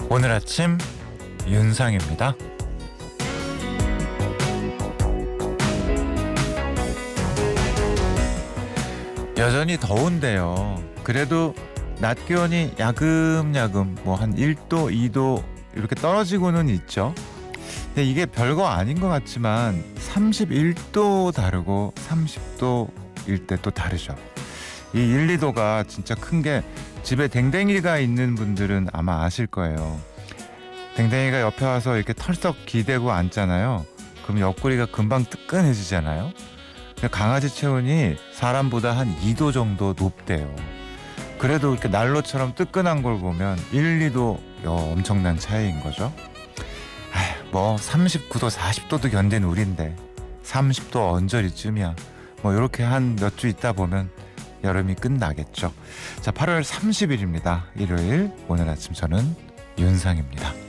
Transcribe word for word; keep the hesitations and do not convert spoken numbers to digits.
오늘 아침 윤상입니다. 여전히 더운데요. 그래도 낮 기온이 야금야금 뭐 한 일 도, 이 도 이렇게 떨어지고는 있죠. 근데 이게 별거 아닌 것 같지만 삼십일 도 다르고 삼십 도일 때 또 다르죠. 이 일, 이 도가 진짜 큰 게 집에 댕댕이가 있는 분들은 아마 아실 거예요. 댕댕이가 옆에 와서 이렇게 털썩 기대고 앉잖아요. 그럼 옆구리가 금방 뜨끈해지잖아요. 강아지 체온이 사람보다 한 이 도 정도 높대요. 그래도 이렇게 난로처럼 뜨끈한 걸 보면 일, 이 도 엄청난 차이인 거죠. 아휴, 뭐 삼십구 도, 사십 도도 견딘 우린데 삼십 도 언저리쯤이야. 뭐 이렇게 한 몇 주 있다 보면 여름이 끝나겠죠. 자, 팔월 삼십일입니다. 일요일. 오늘 아침 저는 윤상입니다.